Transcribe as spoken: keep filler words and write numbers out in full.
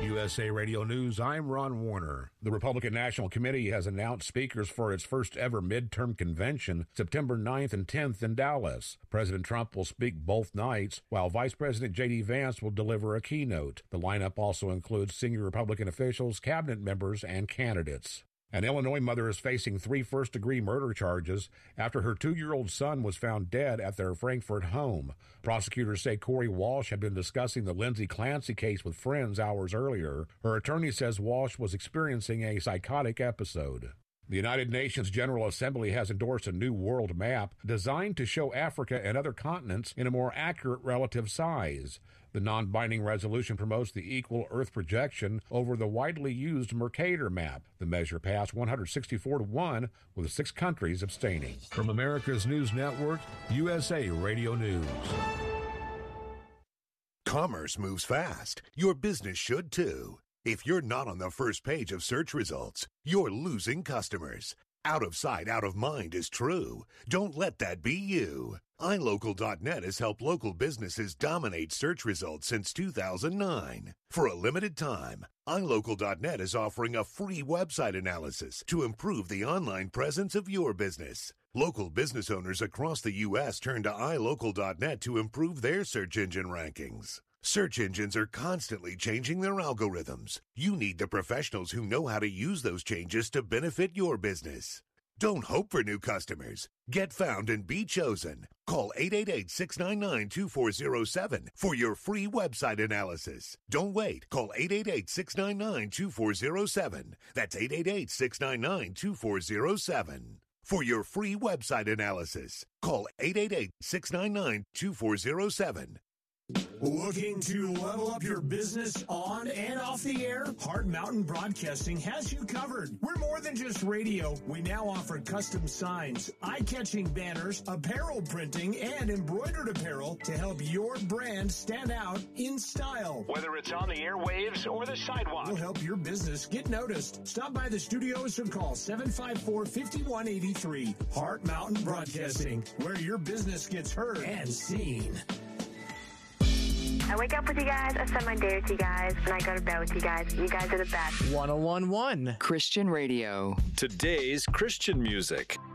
U S A Radio News, I'm Ron Warner. The Republican National Committee has announced speakers for its first ever midterm convention, September ninth and tenth in Dallas. President Trump will speak both nights, while Vice President J D. Vance will deliver a keynote. The lineup also includes senior Republican officials, cabinet members, and candidates. An Illinois mother is facing three first-degree murder charges after her two-year-old son was found dead at their Frankfort home. Prosecutors say Corey Walsh had been discussing the Lindsay Clancy case with friends hours earlier. Her attorney says Walsh was experiencing a psychotic episode. The United Nations General Assembly has endorsed a new world map designed to show Africa and other continents in a more accurate relative size. The non-binding resolution promotes the equal Earth projection over the widely used Mercator map. The measure passed one hundred sixty-four to one, with six countries abstaining. From America's News Network, U S A Radio News. Commerce moves fast. Your business should too. If you're not on the first page of search results, you're losing customers. Out of sight, out of mind is true. Don't let that be you. i local dot net has helped local businesses dominate search results since two thousand nine. For a limited time, i local dot net is offering a free website analysis to improve the online presence of your business. Local business owners across the U S turn to i local dot net to improve their search engine rankings. Search engines are constantly changing their algorithms. You need the professionals who know how to use those changes to benefit your business. Don't hope for new customers. Get found and be chosen. Call eight eight eight, six nine nine, two four zero seven for your free website analysis. Don't wait. Call eight eight eight, six nine nine, two four zero seven. That's eight eight eight, six nine nine, two four zero seven. For your free website analysis, call eight eight eight, six nine nine, two four zero seven. Looking to level up your business on and off the air? Hard Mountain Broadcasting has you covered. We're more than just radio. We now offer custom signs, eye-catching banners, apparel printing, and embroidered apparel to help your brand stand out in style. Whether it's on the airwaves or the sidewalk, we'll help your business get noticed. Stop by the studios or call seven five four, five one eight three. Hard Mountain Broadcasting, where your business gets heard and seen. I wake up with you guys, I spend my day with you guys, and I go to bed with you guys. You guys are the best. one oh one point one Christian Radio. Today's Christian music.